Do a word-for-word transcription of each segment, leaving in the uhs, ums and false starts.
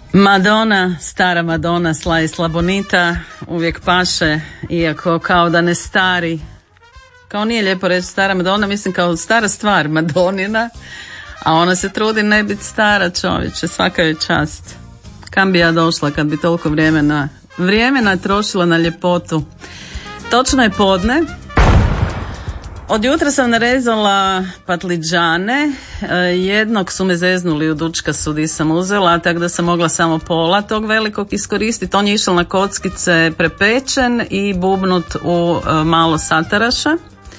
Madonna, stara Madonna, Sla i Slabonita, uvijek paše, iako kao da ne stari, kao nije lijepo reći stara Madonna, mislim kao stara stvar Madonina, a ona se trudi ne biti stara, čovječe, svaka je čast. Kam bi ja došla kad bi toliko vremena, vremena trošila na ljepotu. Točno je podne. Od jutra sam narezala patliđane, jednog su me zeznuli u dučkasu di sam uzela, tako da sam mogla samo pola tog velikog iskoristiti. On je išao na kockice prepečen i bubnut u malo sataraša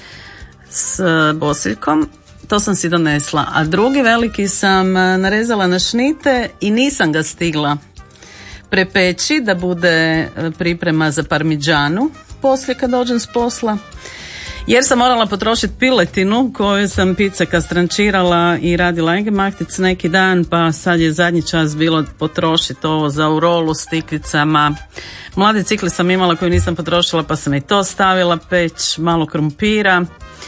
s bosiljkom. To sam si donesla. A drugi veliki sam narezala na šnite i nisam ga stigla prepeći da bude priprema za parmiđanu poslije kad dođem s posla. Jer sam morala potrošiti piletinu koju sam piceka strančirala i radila engemachtic neki dan, pa sad je zadnji čas bilo potrošiti ovo za u rolu s tikvicama. Mladi cikli sam imala koju nisam potrošila, pa sam i to stavila peć, malo krumpira.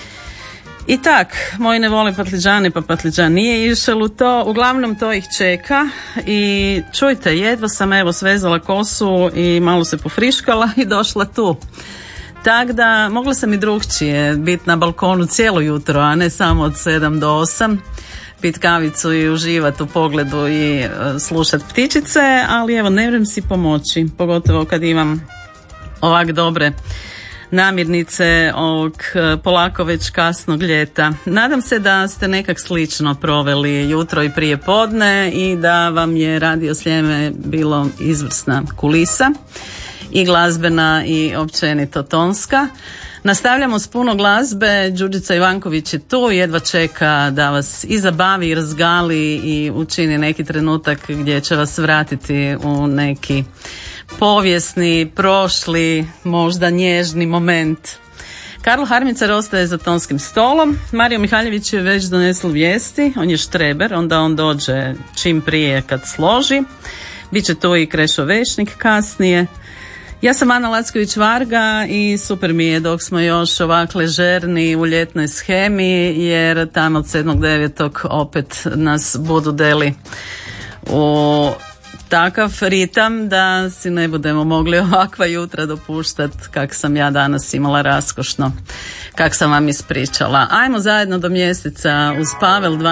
I tak, moji ne vole patliđane, pa patliđan nije išel u to. Uglavnom to ih čeka i čujte, jedva sam evo svezala kosu i malo se pofriškala i došla tu. Tako da mogla sam i drugčije biti na balkonu cijelo jutro, a ne samo od sedam do osam, pit kavicu i uživati u pogledu i uh, slušati ptičice, ali evo ne vrem si pomoći, pogotovo kad imam ovak dobre namirnice ovog polako već kasnog ljeta. Nadam se da ste nekak slično proveli jutro i prije podne i da vam je Radio Sljeme bilo izvrsna kulisa i glazbena i općenito tonska. Nastavljamo s puno glazbe. Đurđica Ivanković je tu, jedva čeka da vas i zabavi i razgali i učini neki trenutak gdje će vas vratiti u neki povijesni, prošli, možda nježni moment. Karlo Harmicar ostaje za tonskim stolom. Mario Mihaljević je već donesao vijesti, on je štreber, onda on dođe čim prije kad složi. Biće tu i Krešo Vešnik kasnije. Ja sam Ana Lacković-Varga i super mi je dok smo još ovak ležerni u ljetnoj shemi, jer tamo od sedmog devetog opet nas budu deli u takav ritam da si ne budemo mogli ovakva jutra dopuštati kak sam ja danas imala raskošno, kak sam vam ispričala. Ajmo zajedno do mjeseca uz Pavel